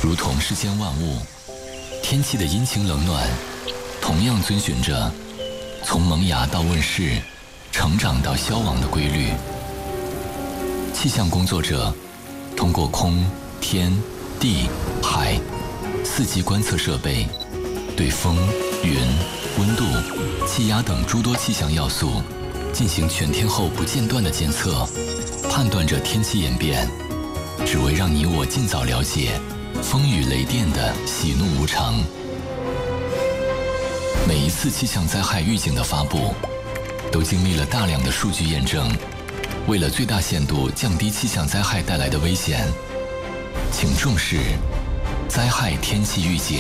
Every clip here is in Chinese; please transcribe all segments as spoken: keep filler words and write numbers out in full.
如同世间万物，天气的阴晴冷暖，同样遵循着从萌芽到问世、成长到消亡的规律。气象工作者通过空、天、地、海四季观测设备，对风、云、温度、气压等诸多气象要素进行全天候不间断的监测，判断着天气演变，只为让你我尽早了解风雨雷电的喜怒无常。每一次气象灾害预警的发布，都经历了大量的数据验证。为了最大限度降低气象灾害带来的危险，请重视灾害天气预警。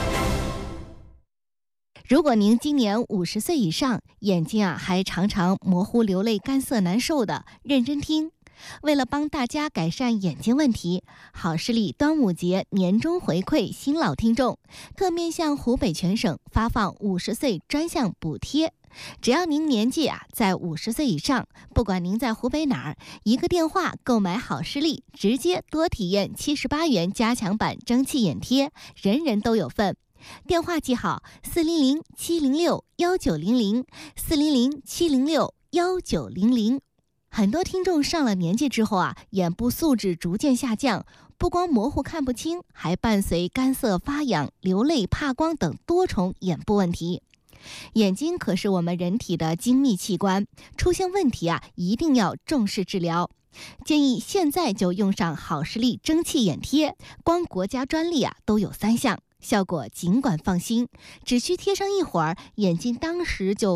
如果您今年五十岁以上，眼睛啊还常常模糊、流泪、干涩难受的，认真听。为了帮大家改善眼睛问题，好视力端午节年终回馈新老听众，特面向湖北全省发放五十岁专项补贴。只要您年纪啊在五十岁以上，不管您在湖北哪儿，一个电话购买好视力，直接多体验七十八元加强版蒸汽眼贴，人人都有份。电话记好：四零零七零六幺九零零，四零零七零六幺九零零。很多听众上了年纪之后啊，眼部素质逐渐下降，不光模糊看不清，还伴随干涩、发痒、流泪、怕光等多重眼部问题。眼睛可是我们人体的精密器官，出现问题啊，一定要重视治疗。建议现在就用上好视力蒸汽眼贴，光国家专利啊都有三项，效果尽管放心，只需贴上一会儿，眼睛当时就